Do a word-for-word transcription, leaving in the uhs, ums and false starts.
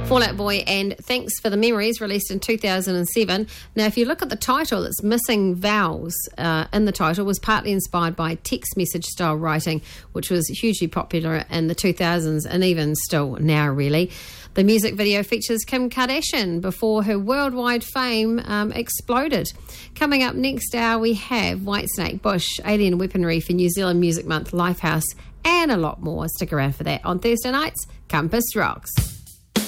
Fall Out Boy and Thanks for the Memories, released in two thousand seven. Now, if you look at the title, it's missing vowels uh, in the title, was partly inspired by text message style writing, which was hugely popular in the two thousands and even still now, really. The music video features Kim Kardashian before her worldwide fame um, exploded. Coming up next hour, we have Whitesnake Bush, Alien Weaponry for New Zealand Music Month, Lifehouse, and a lot more. Stick around for that on Thursday nights. Compass Rocks.